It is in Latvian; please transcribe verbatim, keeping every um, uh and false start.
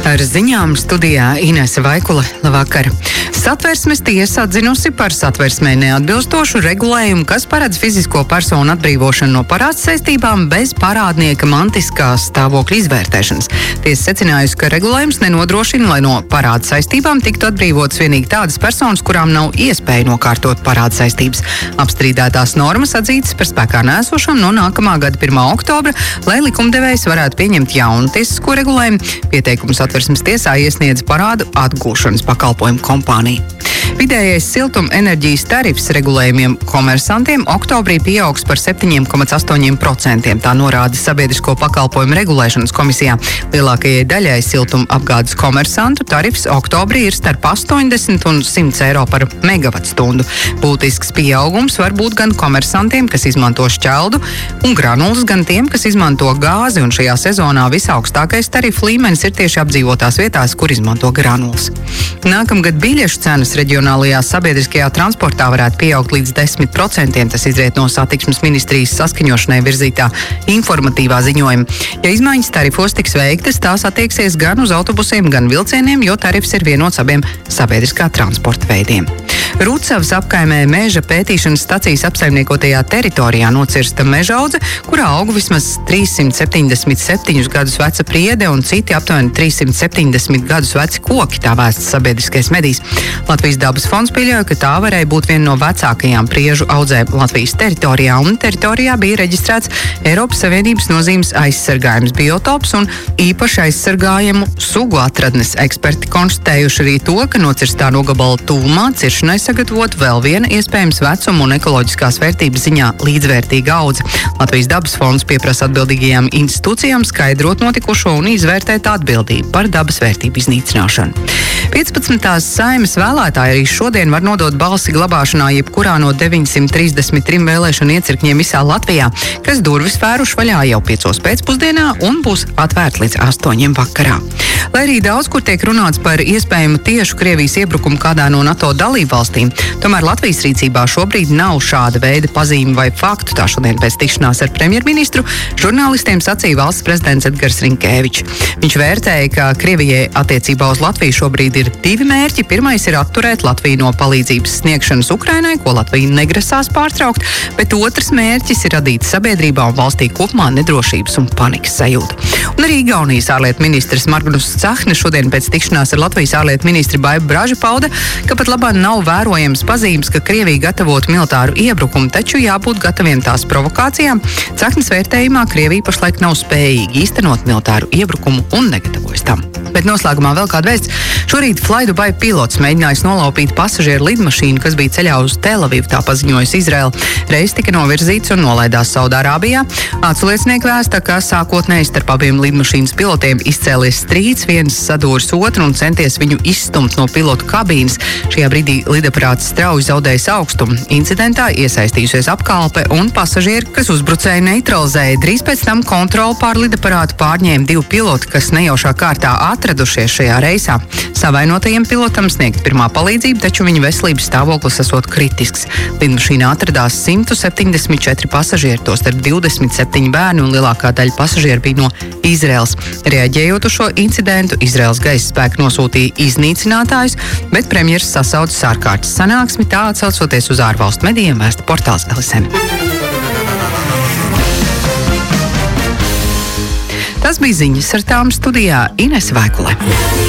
Ar ziņām studijā Inese Vaikule. Labvakar. Satversmes tiesa atzinusi par satversmē neatbilstošu regulējumu, kas paredz fizisko personu atbrīvošanu no parādsaistībām bez parādnieka mantiskā stāvokļa izvērtēšanas. Tiesa secinājusi, ka regulējums nenodrošina, lai no parādsaistībām tiktu atbrīvotas vienīgi tādas personas, kurām nav iespēja nokārtot parādsaistības. Apstrīdētās normas atzītas par spēkā nēsošām no nākamā gada pirmā oktobra, lai likumdevējs varētu pieņemt jaunu tiesisko regulējumu. Pieteikumus Satversmes tiesā iesniedz parādu atgūšanas pakalpojumu kompānija. Vidējais siltuma enerģijas tarifs regulējumiem komersantiem oktobrī pieaugs par septiņi komats astoņi procenti, tā norāda Sabiedrisko pakalpojumu regulēšanas komisijā. Lielākajai daļai siltuma apgādes komersantu tarifs oktobrī ir starp astoņdesmit un simt eiro par megavatstundu. Būtisks pieaugums var būt gan komersantiem, kas izmanto šķeldu, un granulas, gan tiem, kas izmanto gāzi, un šajā sezonā visaugstākais tarifu līmenis ir tieši apdzīvotās vietās, kur izmanto granulas. Nākamgad biļešu cenas reģionālajā sabiedriskajā transportā varētu pieaugt līdz desmit procentiem. Tas izriet no satiksmes ministrijas saskaņošanai virzītā informatīvā ziņojuma. Ja izmaiņas tarifos tiks veiktas, tās attieksies gan uz autobusiem, gan vilcieniem, jo tarifs ir vienots abiem sabiedriskā transporta veidiem. Rucavas apkaimē meža pētīšanas stacijas apsaimniekotajā teritorijā nocirsta mežaudze, kurā aug vismaz trīssimt septiņdesmit septiņus gadus veca priede un citi aptuveni trīssimt septiņdesmit gadus veci koki, tā vēsts sabiedriskais medijs. Latvijas dabas fonds pieļauj, ka tā varēja būt viena no vecākajām priežu audzēm Latvijas teritorijā, un teritorijā bija reģistrēts Eiropas Savienības nozīmes aizsargājums biotops un īpaši aizsargājumu sugu atradnes. Eksperti konstatējuši arī to, ka nocirstā nogabala tuvumā ciršanai sagatavot vēl viena iespējams vecuma un ekoloģiskās vērtības ziņā līdzvērtīga audze. Latvijas dabas fonds pieprasa atbildīgajām institūcijām skaidrot notikušo un izvērtēt atbildību par dabas vērtību iznīcināšanu. piecpadsmitās Saeimas vēlētāji arī šodien var nodot balsi glabāšanā jebkurā no deviņsimt trīsdesmit trim vēlēšanu iecirkņiem visā Latvijā, kas durvis vēruši vaļā jau piecos pēcpusdienā un būs atvērti līdz astoņiem vakarā. Lai arī daudz kur tiek runāts par iespējamu tiešu Krievijas iebrukumu kādā no NATO dalībvalstīm, tomēr Latvijas rīcībā šobrīd nav šāda veida pazīmi vai faktu. Tā šodien pēc tikšanās ar premjerministru žurnālistiem sacīja valsts prezidents Edgars Rinkēvičs. Viņš vērtēja, ka Krievijai attiecībā uz Latviju šobrīd ir divi mērķi. Pirmais ir atturēt Latviju no palīdzības sniegšanas Ukrainai, ko Latvija negrasās pārtraukt, bet otrs mērķis ir radīt sabiedrībā un valstī kopumā nedrošības un panikas sajūtu. Un arī Igaunijas ārlietu ministrs Margus Cahne šodien pēc tikšanās ar Latvijas ārlietu ministri Baibu Bražu pauda, ka pat labāk nav vērojams pazīmes, ka Krievija gatavotu militāru iebrukumu, taču jābūt gataviem tās provokācijām. Cahnes vērtējumā Krievija pašlaik nav spējīga īstenot militāru iebrukumu un negatavojas tam. Bet noslēgumā vēl kāda vēsts. Šorīt Flydubai pilots mēģinājis nolaupīt pasažieru lidmašīnu, kas bija ceļā uz Telavivu, tā paziņojas Izraela. Reiz tika novirzīts un nolaidās Saudārābijā. Aculiecinieki vēsta, ka sākotnēji starp abiem lidmašīnas pilotiem izcēlies strīds, viens sadūris otru un centies viņu izstumt no pilotu kabīnes. Šajā brīdī lidaparāts strauji zaudējis augstumu. Incidentā iesaistījusies apkalpe un pasažieri, kas uzbrucēju neutralizēja. Drīz pēc tam kontroli pār lidaparātu pārņēma divi piloti, kas nejaušā kārtā atradušies šajā reisā. Savainotajiem pilotam sniegt pirmā palīdzība, taču viņa veselības stāvoklis esot kritisks. Lidmašīnā atradās simt septiņdesmit četri pasažieri, tostarp divdesmit septiņi bērni, un lielākā daļa pasažieru bija no Izraels. Reaģējot uz šo incidentu, Izraels gaisa spēki nosūtīja iznīcinātājus, bet premjers sasaucis ārkārtas sanāksmi, tā atsaucoties uz ārvalstu medijiem, vēsta portāls L S M. Tas bija ziņas, ar tām studijā Inese Vaikule.